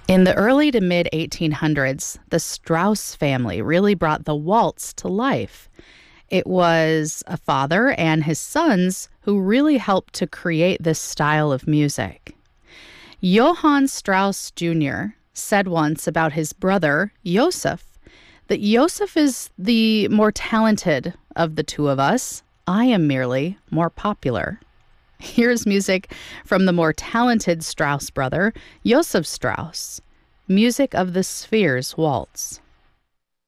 In the early to mid 1800s, the Strauss family really brought the waltz to life. It was a father and his sons who really helped to create this style of music. Johann Strauss Jr. said once about his brother, Joseph, that Joseph is the more talented of the two of us. I am merely more popular. Here's music from the more talented Strauss brother, Joseph Strauss, music of the Spheres Waltz.